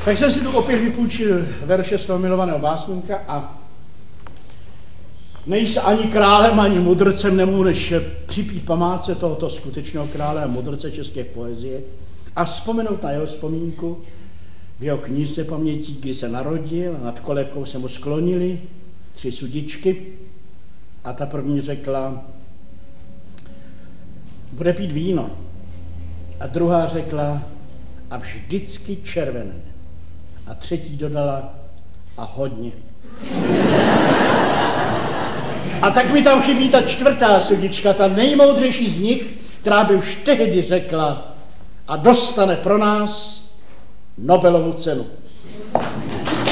Tak jsem si tu opět vypůjčil verše svého milovaného básníka a nejsi ani králem, ani mudrcem, nemůžeš připít památce tohoto skutečného krále a mudrce české poezie a vzpomenout na jeho vzpomínku v jeho knize pamětí, kdy se narodil, nad kolebkou se mu sklonili 3 sudičky a ta první řekla, bude pít víno. A druhá řekla, a vždycky červené. A třetí dodala, a hodně. A tak mi tam chybí ta 4. sudička, ta nejmoudřejší z nich, která by už tehdy řekla a dostane pro nás Nobelovu cenu.